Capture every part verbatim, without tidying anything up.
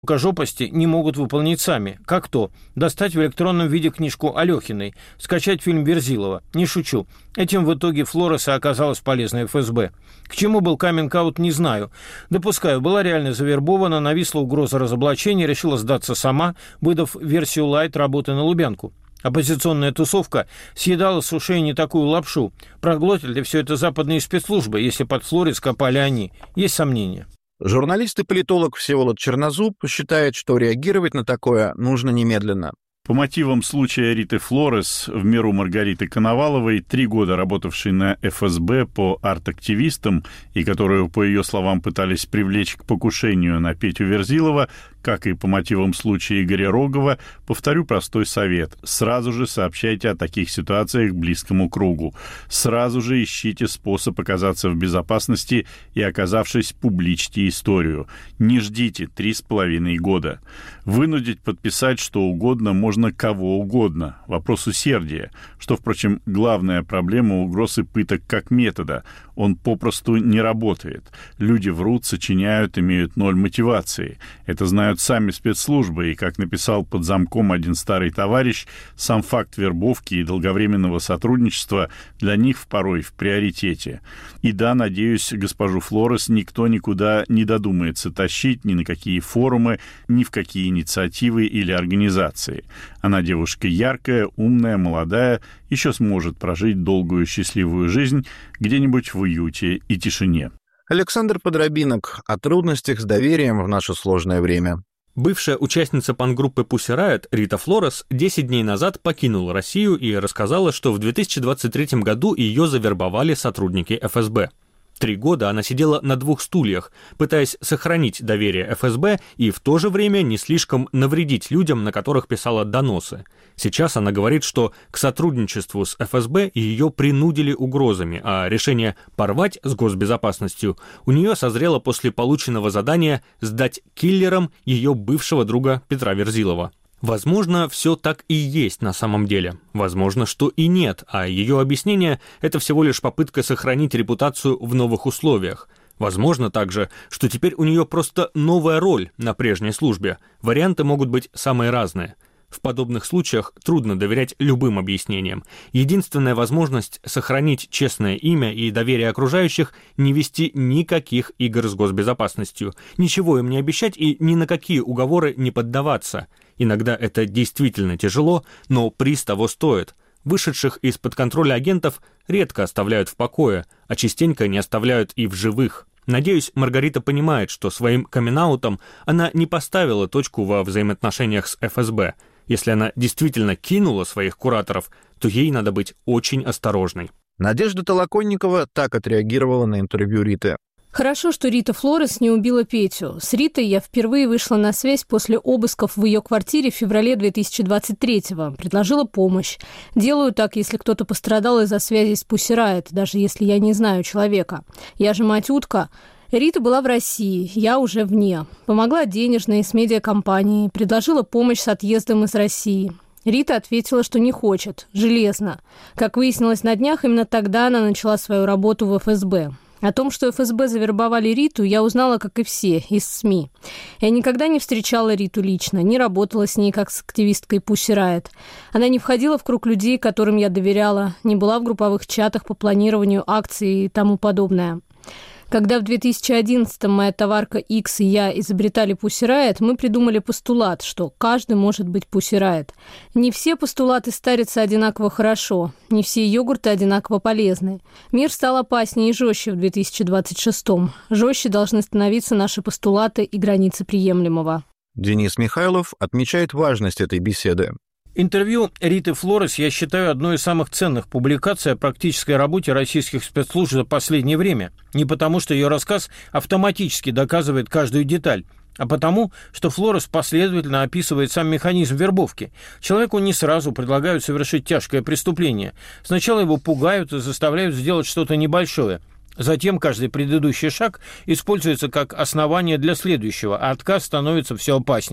рукожопости не могут выполнить сами. Как то достать в электронном виде книжку Алёхиной, скачать фильм Верзилова. Не шучу. Этим в итоге Флореса оказалась полезна эф эс бэ. К чему был каминг-аут, не знаю. Допускаю, была реально завербована, нависла угроза разоблачения, решила сдаться сама, выдав версию лайт работы на Лубянку. Оппозиционная тусовка съедала с ушей не такую лапшу. Проглотят ли все это западные спецслужбы, если под Флорес копали они? Есть сомнения. Журналист и политолог Всеволод Чернозуб считает, что реагировать на такое нужно немедленно. По мотивам случая Риты Флорес, в меру Маргариты Коноваловой, три года работавшей на эф эс бэ по арт-активистам и которую, по ее словам, пытались привлечь к покушению на Петю Верзилова, как и по мотивам случая Игоря Рогова, повторю простой совет. Сразу же сообщайте о таких ситуациях близкому кругу. Сразу же ищите способ оказаться в безопасности и, оказавшись, публичьте историю. Не ждите три с половиной года. Вынудить подписать что угодно можно кого угодно. Вопрос усердия, что, впрочем, главная проблема угроз и пыток как метода. Он попросту не работает. Люди врут, сочиняют, имеют ноль мотивации. Это знают сами спецслужбы, и, как написал под замком один старый товарищ, сам факт вербовки и долговременного сотрудничества для них порой в приоритете. И да, надеюсь, госпожу Флорес никто никуда не додумается тащить ни на какие форумы, ни в какие инициативы или организации. Она девушка яркая, умная, молодая, еще сможет прожить долгую счастливую жизнь где-нибудь в уюте и тишине. Александр Подробинок о трудностях с доверием в наше сложное время. Бывшая участница панк-группы Pussy Riot Рита Флорес десять дней назад покинула Россию и рассказала, что в две тысячи двадцать третьем году ее завербовали сотрудники эф эс бэ. Три года она сидела на двух стульях, пытаясь сохранить доверие эф эс бэ и в то же время не слишком навредить людям, на которых писала доносы. Сейчас она говорит, что к сотрудничеству с эф эс бэ ее принудили угрозами, а решение порвать с госбезопасностью у нее созрело после полученного задания сдать киллерам ее бывшего друга Петра Верзилова. Возможно, все так и есть на самом деле. Возможно, что и нет, а ее объяснение – это всего лишь попытка сохранить репутацию в новых условиях. Возможно также, что теперь у нее просто новая роль на прежней службе. Варианты могут быть самые разные. В подобных случаях трудно доверять любым объяснениям. Единственная возможность сохранить честное имя и доверие окружающих – не вести никаких игр с госбезопасностью, ничего им не обещать и ни на какие уговоры не поддаваться. Иногда это действительно тяжело, но приз того стоит. Вышедших из-под контроля агентов редко оставляют в покое, а частенько не оставляют и в живых. Надеюсь, Маргарита понимает, что своим камин-аутом она не поставила точку во взаимоотношениях с эф эс бэ. Если она действительно кинула своих кураторов, то ей надо быть очень осторожной. Надежда Толоконникова так отреагировала на интервью Риты. Хорошо, что Рита Флорес не убила Петю. С Ритой я впервые вышла на связь после обысков в ее квартире в феврале две тысячи двадцать третьего. Предложила помощь. Делаю так, если кто-то пострадал из-за связи с Pussy Riot, даже если я не знаю человека. Я же мать-утка. Рита была в России, я уже вне. Помогла денежно и с медиакомпанией, предложила помощь с отъездом из России. Рита ответила, что не хочет, железно. Как выяснилось на днях, именно тогда она начала свою работу в эф эс бэ. О том, что эф эс бэ завербовали Риту, я узнала, как и все, из СМИ. Я никогда не встречала Риту лично, не работала с ней как с активисткой Pussy Riot. Она не входила в круг людей, которым я доверяла, не была в групповых чатах по планированию акций и тому подобное. Когда в две тысячи одиннадцатом моя товарка X и я изобретали Pussy Riot, мы придумали постулат, что каждый может быть Pussy Riot. Не все постулаты старятся одинаково хорошо, не все йогурты одинаково полезны. Мир стал опаснее и жестче в две тысячи двадцать шестом. Жестче должны становиться наши постулаты и границы приемлемого. Денис Михайлов отмечает важность этой беседы. Интервью Риты Флорес я считаю одной из самых ценных публикаций о практической работе российских спецслужб за последнее время. Не потому, что ее рассказ автоматически доказывает каждую деталь, а потому, что Флорес последовательно описывает сам механизм вербовки. Человеку не сразу предлагают совершить тяжкое преступление. Сначала его пугают и заставляют сделать что-то небольшое. Затем каждый предыдущий шаг используется как основание для следующего, а отказ становится все опаснее.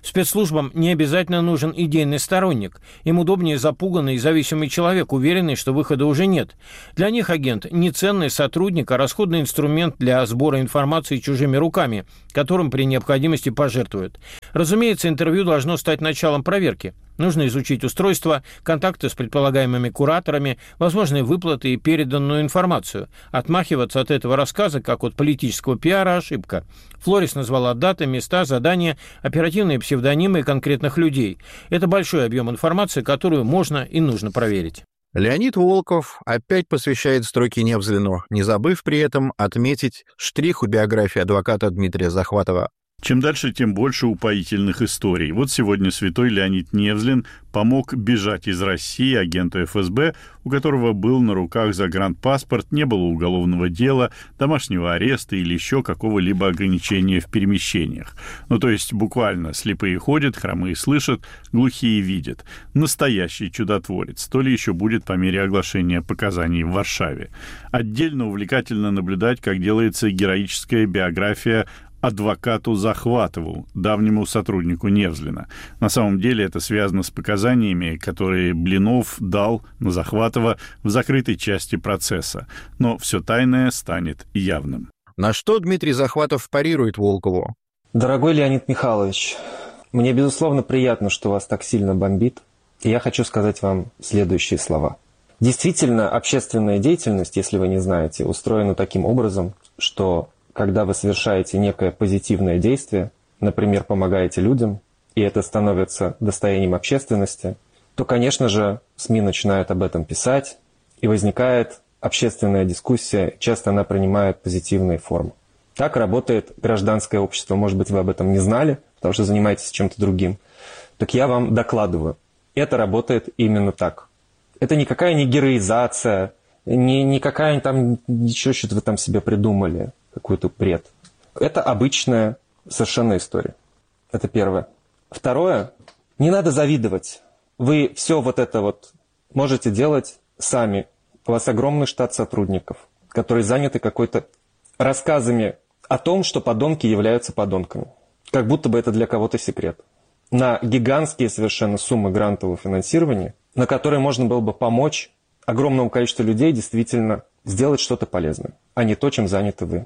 Спецслужбам не обязательно нужен идейный сторонник. Им удобнее запуганный и зависимый человек, уверенный, что выхода уже нет. Для них агент – не ценный сотрудник, а расходный инструмент для сбора информации чужими руками, которым при необходимости пожертвуют. Разумеется, интервью должно стать началом проверки. Нужно изучить устройство, контакты с предполагаемыми кураторами, возможные выплаты и переданную информацию. Отмахиваться от этого рассказа, как от политического пиара, ошибка. Флорес назвала даты, места, задания, оперативные псевдонимы конкретных людей. Это большой объем информации, которую можно и нужно проверить. Леонид Волков опять посвящает строки Невзлину, не забыв при этом отметить штрих у биографии адвоката Дмитрия Захватова. Чем дальше, тем больше упоительных историй. Вот сегодня святой Леонид Невзлин помог бежать из России агенту эф эс бэ, у которого был на руках загранпаспорт, не было уголовного дела, домашнего ареста или еще какого-либо ограничения в перемещениях. Ну, то есть буквально слепые ходят, хромые слышат, глухие видят. Настоящий чудотворец. То ли еще будет по мере оглашения показаний в Варшаве. Отдельно увлекательно наблюдать, как делается героическая биография адвокату Захватову, давнему сотруднику Невзлина. На самом деле это связано с показаниями, которые Блинов дал на Захватова в закрытой части процесса. Но все тайное станет явным. На что Дмитрий Захватов парирует Волкову? Дорогой Леонид Михайлович, мне, безусловно, приятно, что вас так сильно бомбит, и я хочу сказать вам следующие слова. Действительно, общественная деятельность, если вы не знаете, устроена таким образом, что когда вы совершаете некое позитивное действие, например, помогаете людям, и это становится достоянием общественности, то, конечно же, СМИ начинают об этом писать, и возникает общественная дискуссия, часто она принимает позитивные формы. Так работает гражданское общество. Может быть, вы об этом не знали, потому что занимаетесь чем-то другим. Так я вам докладываю. Это работает именно так. Это никакая не героизация, не, никакая там, ничего, что-то вы там себе придумали, какой-то бред. Это обычная совершенно история. Это первое. Второе. Не надо завидовать. Вы все вот это вот можете делать сами. У вас огромный штат сотрудников, которые заняты какой-то рассказами о том, что подонки являются подонками. Как будто бы это для кого-то секрет. На гигантские совершенно суммы грантового финансирования, на которые можно было бы помочь огромному количеству людей действительно сделать что-то полезное, а не то, чем заняты вы.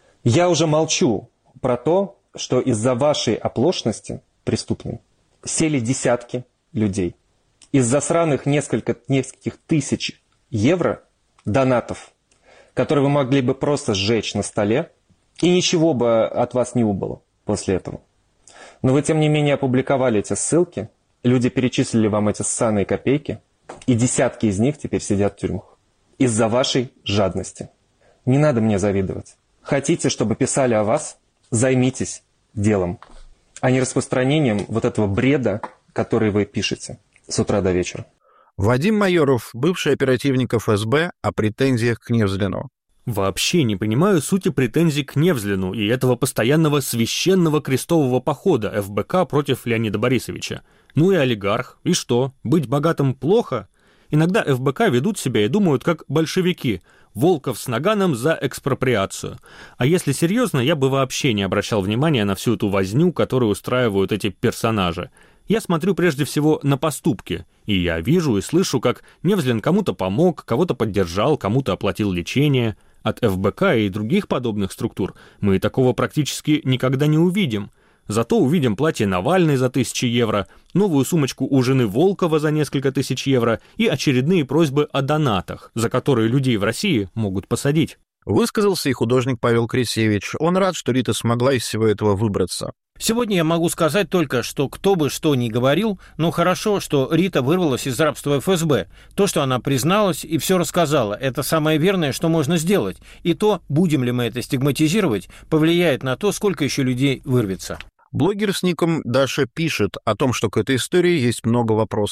Я уже молчу про то, что из-за вашей оплошности преступной сели десятки людей. Из-за сраных несколько, нескольких тысяч евро донатов, которые вы могли бы просто сжечь на столе, и ничего бы от вас не убыло после этого. Но вы, тем не менее, опубликовали эти ссылки, люди перечислили вам эти ссаные копейки, и десятки из них теперь сидят в тюрьмах. Из-за вашей жадности. Не надо мне завидовать. Хотите, чтобы писали о вас? Займитесь делом, а не распространением вот этого бреда, который вы пишете с утра до вечера. Вадим Майоров, бывший оперативник эф эс бэ, о претензиях к Невзлину. Вообще не понимаю сути претензий к Невзлину и этого постоянного священного крестового похода эф бэ ка против Леонида Борисовича. Ну и олигарх. И что, быть богатым плохо? Иногда эф бэ ка ведут себя и думают как большевики. Волков с Наганом за экспроприацию. А если серьезно, я бы вообще не обращал внимания на всю эту возню, которую устраивают эти персонажи. Я смотрю прежде всего на поступки, и я вижу и слышу, как Невзлин кому-то помог, кого-то поддержал, кому-то оплатил лечение. От эф бэ ка и других подобных структур мы такого практически никогда не увидим. Зато увидим платье Навальной за тысячи евро, новую сумочку у жены Волкова за несколько тысяч евро и очередные просьбы о донатах, за которые людей в России могут посадить. Высказался и художник Павел Крисевич. Он рад, что Рита смогла из всего этого выбраться. Сегодня я могу сказать только, что кто бы что ни говорил, но хорошо, что Рита вырвалась из рабства эф эс бэ. То, что она призналась и все рассказала, это самое верное, что можно сделать. И то, будем ли мы это стигматизировать, повлияет на то, сколько еще людей вырвется. Блогер с ником Даша пишет о том, что к этой истории есть много вопросов.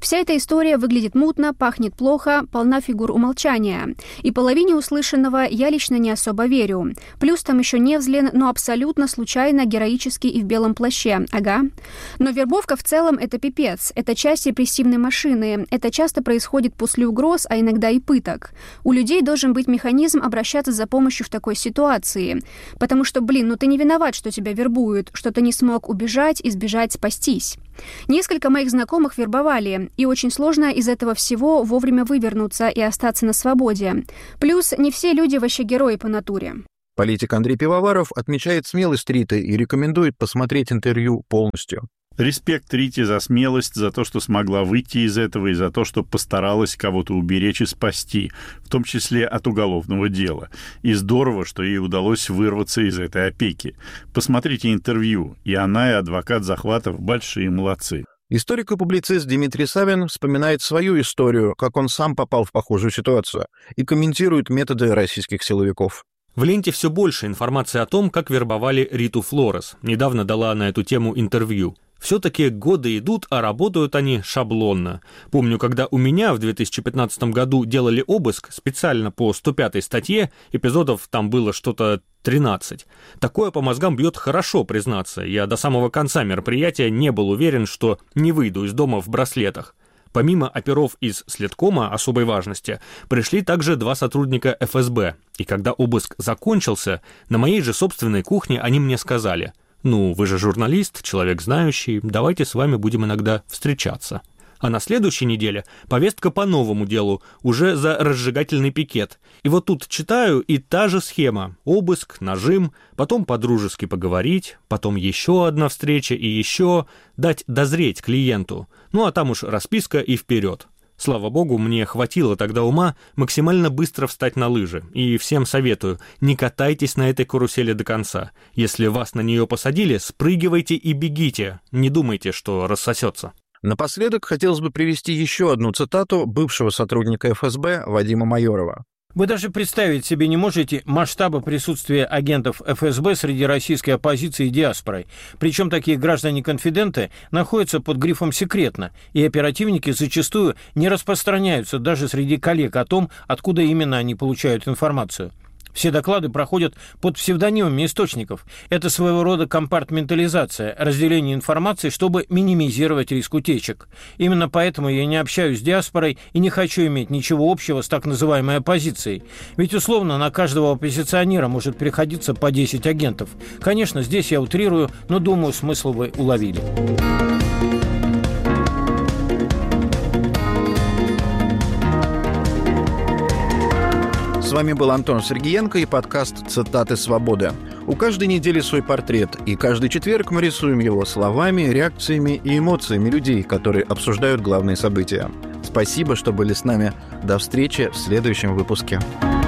Вся эта история выглядит мутно, пахнет плохо, полна фигур умолчания. И половине услышанного я лично не особо верю. Плюс там еще Невзлин, но абсолютно случайно, героически и в белом плаще. Ага. Но вербовка в целом — это пипец. Это часть репрессивной машины. Это часто происходит после угроз, а иногда и пыток. У людей должен быть механизм обращаться за помощью в такой ситуации. Потому что, блин, ну ты не виноват, что тебя вербуют, что ты не смог убежать, избежать, спастись. Несколько моих знакомых вербовали, и очень сложно из этого всего вовремя вывернуться и остаться на свободе. Плюс не все люди вообще герои по натуре. Политик Андрей Пивоваров отмечает смелость Риты и рекомендует посмотреть интервью полностью. Респект Рите за смелость, за то, что смогла выйти из этого, и за то, что постаралась кого-то уберечь и спасти, в том числе от уголовного дела. И здорово, что ей удалось вырваться из этой опеки. Посмотрите интервью. И она, и адвокат Захватов большие молодцы. Историк и публицист Дмитрий Савин вспоминает свою историю, как он сам попал в похожую ситуацию, и комментирует методы российских силовиков. В ленте все больше информации о том, как вербовали Риту Флорес. Недавно дала на эту тему интервью. Все-таки годы идут, а работают они шаблонно. Помню, когда у меня в две тысячи пятнадцатом году делали обыск специально по сто пятой статье, эпизодов там было что-то тринадцать. Такое по мозгам бьет хорошо, признаться. Я до самого конца мероприятия не был уверен, что не выйду из дома в браслетах. Помимо оперов из следкома особой важности, пришли также два сотрудника эф эс бэ. И когда обыск закончился, на моей же собственной кухне они мне сказали: «Ну, вы же журналист, человек знающий, давайте с вами будем иногда встречаться». А на следующей неделе повестка по новому делу, уже за разжигательный пикет. И вот тут читаю, и та же схема. Обыск, нажим, потом по-дружески поговорить, потом еще одна встреча и еще, дать дозреть клиенту. Ну а там уж расписка и вперед. Слава богу, мне хватило тогда ума максимально быстро встать на лыжи. И всем советую, не катайтесь на этой карусели до конца. Если вас на нее посадили, спрыгивайте и бегите. Не думайте, что рассосется. Напоследок хотелось бы привести еще одну цитату бывшего сотрудника эф эс бэ Вадима Майорова. Вы даже представить себе не можете масштаба присутствия агентов эф эс бэ среди российской оппозиции и диаспоры. Причем такие граждане-конфиденты находятся под грифом «секретно», и оперативники зачастую не распространяются даже среди коллег о том, откуда именно они получают информацию. Все доклады проходят под псевдонимами источников. Это своего рода компартментализация, разделение информации, чтобы минимизировать риск утечек. Именно поэтому я не общаюсь с диаспорой и не хочу иметь ничего общего с так называемой оппозицией. Ведь условно на каждого оппозиционера может приходиться по десять агентов. Конечно, здесь я утрирую, но думаю, смысл вы уловили. С вами был Антон Сергеенко и подкаст «Цитаты свободы». У каждой недели свой портрет, и каждый четверг мы рисуем его словами, реакциями и эмоциями людей, которые обсуждают главные события. Спасибо, что были с нами. До встречи в следующем выпуске.